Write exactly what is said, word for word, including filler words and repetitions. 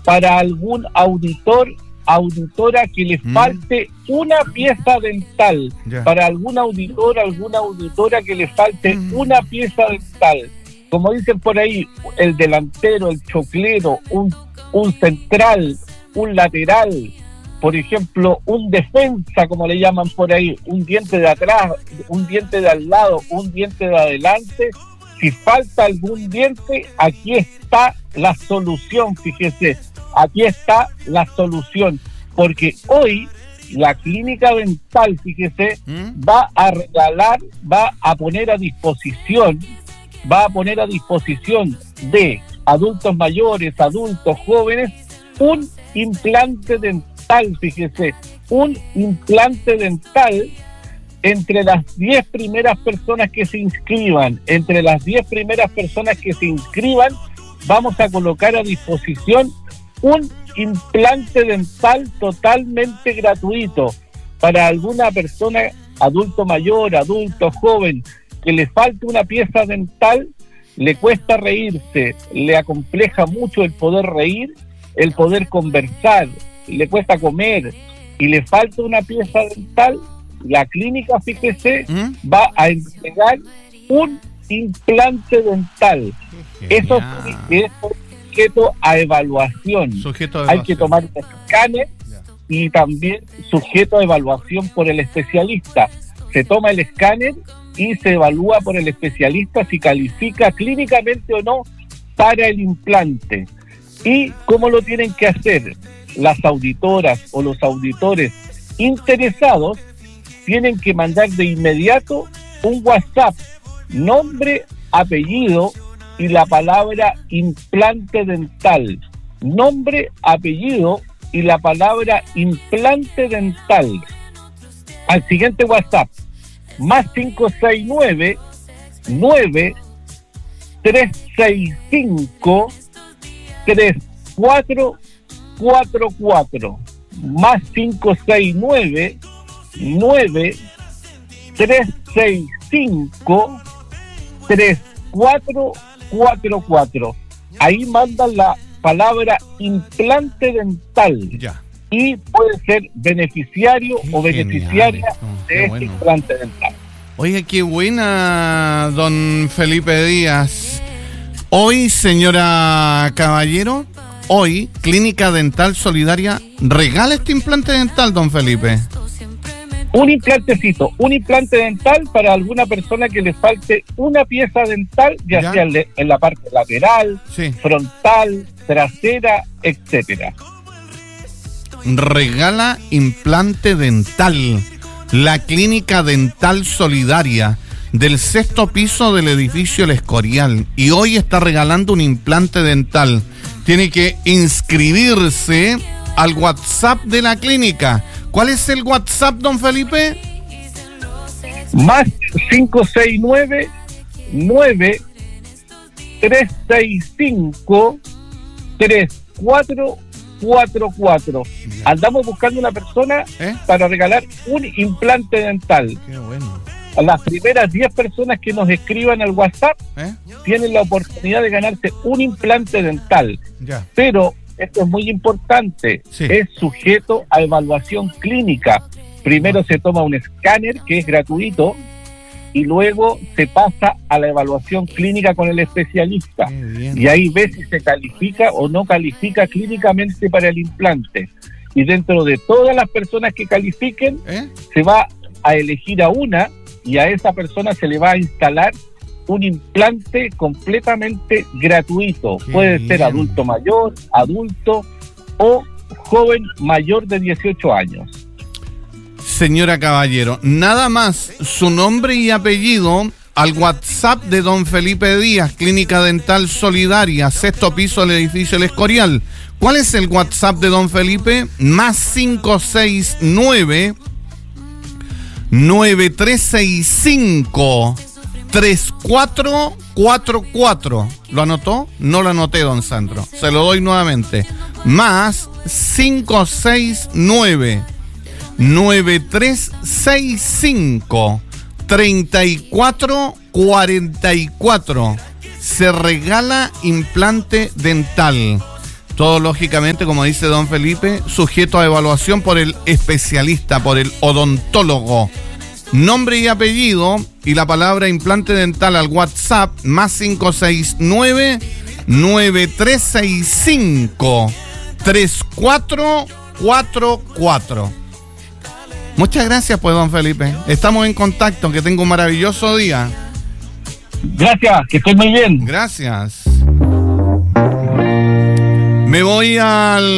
para algún auditor, auditora que le falte mm. una pieza dental, yeah. para algún auditor, alguna auditora que le falte mm. una pieza dental. Como dicen por ahí, el delantero, el choclero, un, un central, un lateral, por ejemplo, un defensa, como le llaman por ahí, un diente de atrás, un diente de al lado, un diente de adelante. Si falta algún diente, aquí está la solución, fíjese, aquí está la solución, porque hoy la clínica dental, fíjese, ¿Mm? va a regalar, va a poner a disposición, va a poner a disposición de adultos mayores, adultos jóvenes, un implante dental, fíjese, un implante dental entre las diez primeras personas que se inscriban, entre las diez primeras personas que se inscriban, vamos a colocar a disposición un implante dental totalmente gratuito para alguna persona, adulto mayor, adulto joven, que le falte una pieza dental, le cuesta reírse, le acompleja mucho el poder reír, el poder conversar, le cuesta comer y le falta una pieza dental. La clínica, fíjese, ¿Mm? va a entregar un implante dental. Eso es sujeto a evaluación. Sujeto a evaluación. Hay que tomar un escáner yeah. y también sujeto a evaluación por el especialista. Se toma el escáner y se evalúa por el especialista si califica clínicamente o no para el implante. ¿Y cómo lo tienen que hacer? Las auditoras o los auditores interesados tienen que mandar de inmediato un WhatsApp, nombre, apellido y la palabra implante dental. Nombre, apellido y la palabra implante dental. Al siguiente WhatsApp, más cinco seis nueve, nueve tres seis cinco, tres cuatro cuatro cuatro. Más cinco seis nueve, nueve tres seis cinco, tres cuatro cuatro cuatro. Ahí mandan la palabra implante dental ya. Y puede ser beneficiario qué o beneficiaria genial, de este bueno. implante dental. Oye, qué buena, don Felipe Díaz. Hoy, señora Caballero, hoy Clínica Dental Solidaria regala este implante dental, don Felipe. Un implantecito, un implante dental para alguna persona que le falte una pieza dental, ya, ya. sea en la parte lateral, sí. frontal, trasera, etcétera. Regala implante dental. La Clínica Dental Solidaria del sexto piso del edificio El Escorial. Y hoy está regalando un implante dental. Tiene que inscribirse al WhatsApp de la clínica. ¿Cuál es el WhatsApp, don Felipe? Más cinco seis nueve, nueve tres seis cinco, tres cuatro cuatro cuatro. Andamos buscando una persona ¿Eh? para regalar un implante dental. Qué bueno. A las primeras diez personas que nos escriban al WhatsApp ¿Eh? tienen la oportunidad de ganarse un implante dental. Ya. Pero esto es muy importante, sí. es sujeto a evaluación clínica. Primero se toma un escáner que es gratuito y luego se pasa a la evaluación clínica con el especialista. Y ahí ve si se califica o no califica clínicamente para el implante. Y dentro de todas las personas que califiquen, ¿Eh? se va a elegir a una y a esa persona se le va a instalar un implante completamente gratuito. Qué Puede bien. ser adulto mayor, adulto o joven mayor de dieciocho años. Señora Caballero, nada más su nombre y apellido al WhatsApp de don Felipe Díaz, Clínica Dental Solidaria, sexto piso del edificio El Escorial. ¿Cuál es el WhatsApp de don Felipe? Más cinco seis nueve, nueve tres seis cinco, tres cuatro cuatro cuatro. ¿Lo anotó? No lo anoté, don Sandro. Se lo doy nuevamente. Más cinco seis nueve, nueve tres seis cinco, tres cuatro cuatro cuatro. Se regala implante dental. Todo lógicamente, como dice don Felipe, sujeto a evaluación por el especialista, por el odontólogo. Nombre y apellido y la palabra implante dental al WhatsApp más cinco seis nueve, nueve tres seis cinco, tres cuatro cuatro cuatro. Muchas gracias pues, don Felipe. Estamos en contacto. Que tenga un maravilloso día. Gracias, que estés muy bien. Gracias. Me voy al